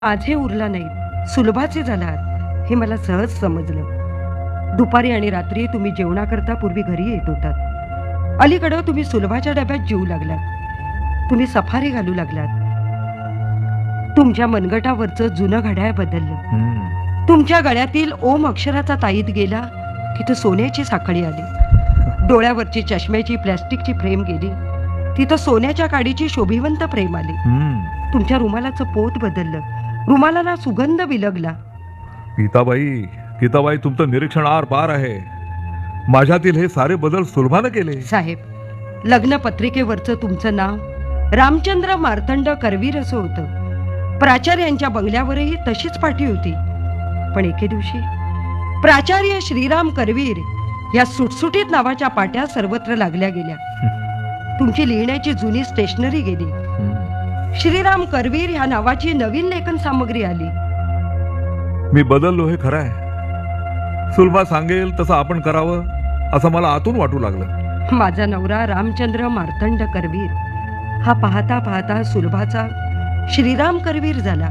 माझे उरला नाहीत, सुलभाचे झालात हे मला सहज समजलं. दुपारी आणि रात्री तुम्ही जेवणाकरता पूर्वी घरी येत होतात. अलीकडं तुम्ही सुलभाच्या डब्यात जेवू लागलात. तुम्ही सफारी घालू लागलात. तुमच्या मनगटावरचं जुनं घड्याळ बदललं. तुमच्या गळ्यातील ओम अक्षराचा ताईत गेला, तिथं सोन्याची साखळी आली. डोळ्यावरची चष्म्याची प्लॅस्टिकची फ्रेम गेली, तिथं सोन्याच्या काडीची शोभिवंत फ्रेम आली. तुमच्या रुमालाचं पोत बदललं, रुमालाला सुगंध विलगला. गीताबाई, तुमचं निरीक्षण आर पार आहे. माझ्यातील हे सारे बदल सुलभानं केले. साहेब, लग्न पत्रिकेवरचं तुमचं नाव रामचंद्र मार्तंड करवीर असं होतं. प्राचार्यांच्या बंगल्यावरही तशीच पाठी होती. पण एके दिवशी प्राचार्य श्रीराम करवीर या सुटसुटीत नावाच्या पाट्या सर्वत्र लागल्या गेल्या. तुमची लिहिण्याची जुनी स्टेशनरी गेली. श्रीराम करवीर ह्या नावाची नवीन लेखन सामग्री आली. मी बदललो हे खरं आहे. सुलभा सांगेल तसं आपण करावं असं मला आतून वाटू लागलं. माझा नवरा रामचंद्र मार्तंड करवीर हा पाहता पाहता सुलभाचा श्रीराम करवीर झाला.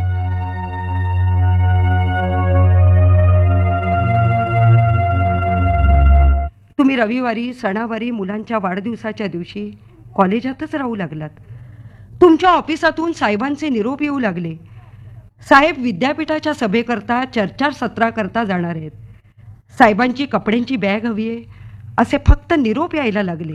तुम्ही रविवारी, सणावारी, मुलांच्या वाढदिवसाच्या दिवशी कॉलेजातच राहू लागलात. तुमच्या ऑफिसातून साहेबांचे निरोप येऊ लागले. साहेब विद्यापीठाच्या सभेकरता, चर्चासत्राकरता जाणार आहेत. साहेबांची कपड्यांची बॅग हवी आहे असे फक्त निरोप यायला लागले.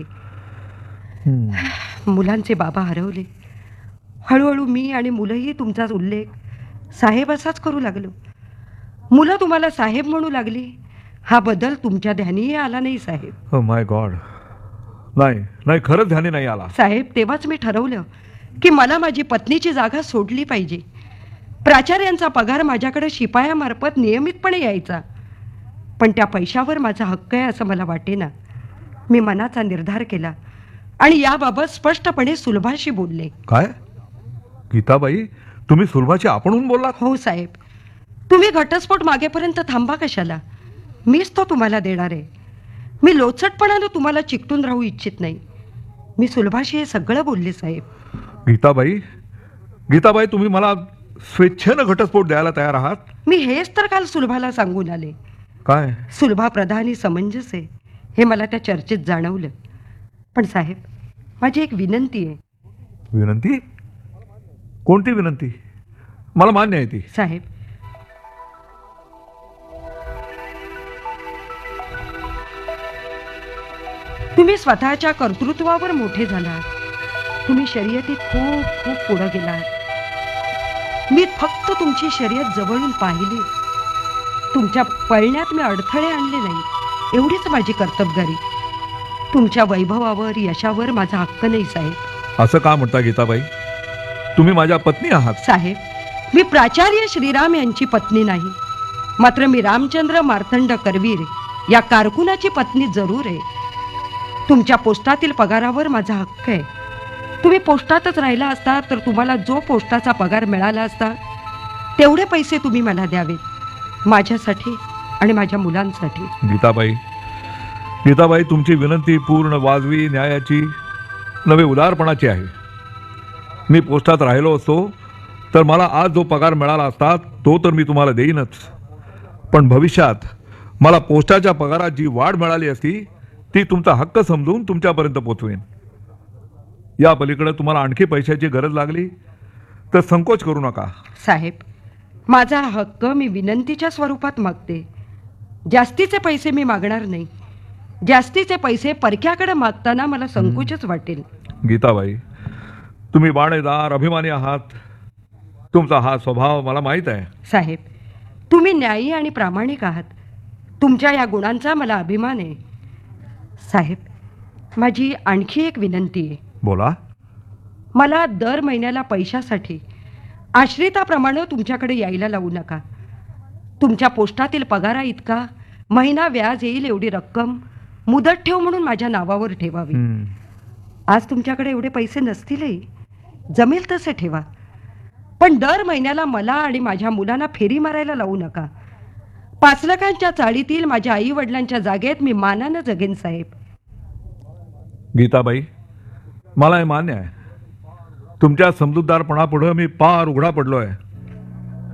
मुलांचे बाबा हरवले. हळूहळू मी आणि मुलंही तुमचा उल्लेख साहेब असाच करू लागलो. मुलं तुम्हाला साहेब म्हणू लागली. हा बदल तुमच्या ध्यानीही आला नाही साहेब. ओ माय गॉड, नाही खरंच ध्यानी नाही आला साहेब. तेव्हाच मी ठरवलं की मला माझी पत्नीची जागा सोडली पाहिजे. प्राचार्यांचा पगार माझ्याकडे शिपायामार्फत नियमितपणे यायचा, पण त्या पैशावर माझा हक्क आहे असं मला वाटेना. मी मनाचा निर्धार केला आणि याबाबत स्पष्टपणे सुलभाशी बोलले. काय गीताबाई, तुम्ही सुलभाची आपणहून बोललात? हो साहेब. तुम्ही घटस्फोट मागेपर्यंत थांबा कशाला? मीच तो तुम्हाला देणार आहे. मी लोचटपणानं तुम्हाला चिकटून राहू इच्छित नाही. मी सुलभाशी हे सगळं बोलले साहेब. गीताबाई, तुम्ही मला स्वेच्छेनं घटस्फोट द्यायला तयार आहात? मी हेच तर काल सुलभाला सांगून आले. काय? सुलभा प्रधानी समंजस आहे हे मला त्या चर्चेत जाणवलं. पण साहेब, माझी एक विनंती आहे. विनंती? कोणती विनंती? मला मान्य आहे ती. साहेब, तुम्ही स्वतःच्या कर्तृत्वावर मोठे झालात. तुम्ही शर्यतीत खूप खूप पुढे गेलात. मी फक्त तुमची शर्यत जवळून पाहिली. तुमच्या पळण्यात मी अडथळे आणले नाही, एवढीच माझी कर्तबगारी. तुमच्या वैभवावर, यशावर माझा हक्क नाही साहेब. असं का म्हणता गीताबाई? तुम्ही माझ्या पत्नी आहात. साहेब, मी प्राचार्य श्रीराम यांची पत्नी नाही, मात्र मी रामचंद्र मार्तंड करवीर या कारकुनाची पत्नी जरूर आहे. तुमच्या पोस्टातील पगारावर माझा हक्क आहे. तुम्ही पोस्टातच राहिला असता तर तुम्हाला जो पोस्टाचा पगार मिळाला असता तेवढे पैसे तुम्ही मला द्यावेत, माझ्यासाठी आणि माझ्या मुलांसाठी. गीताबाई, तुमची विनंती पूर्ण वाजवी, न्यायाची, नवे उदारपणाची आहे. मी पोस्टात राहिलो असतो तर मला आज जो पगार मिळाला असता तो तर मी तुम्हाला देईनच, पण भविष्यात मला पोस्टाच्या पगारात जी वाढ मिळाली असती ती तुमचा हक्क समजून तुमच्यापर्यंत पोचवेन. या पलीकडे तुम्हाला आणखी पैशाची गरज लागली तर संकोच करू नका. साहेब, माझा हक्क मी विनंतीच्या स्वरूपात मागते. जास्तीचे पैसे मी मागणार नाही. जास्तीचे पैसे परक्याकडे मागताना मला संकोचच वाटेल. गीताबाई, तुम्ही बाणेदार, अभिमानी आहात. तुमचा हा स्वभाव मला माहीत आहे. साहेब, तुम्ही न्यायी आणि प्रामाणिक आहात. तुमच्या या गुणांचा मला अभिमान आहे. साहेब, माझी आणखी एक विनंती आहे. बोला. मला दर महिन्याला पैशासाठी आश्रिताप्रमाणे तुमच्याकडे यायला लावू नका. तुमच्या पोस्टातील पगारा इतका महिना व्याज येईल एवढी रक्कम मुदत ठेव म्हणून माझ्या नावावर ठेवावी. आज तुमच्याकडे एवढे पैसे नसतीलही, जमेल तसे ठेवा, पण दर महिन्याला मला आणि माझ्या मुलांना फेरी मारायला लावू नका. पाचलखांच्या चाळीतील माझ्या आई वडिलांच्या जागेत मी मानानं जगेन साहेब. गीताबाई, मला हे मान्य आहे. तुमच्या समजूतदारपणापुढे मी पार उघडा पडलो आहे.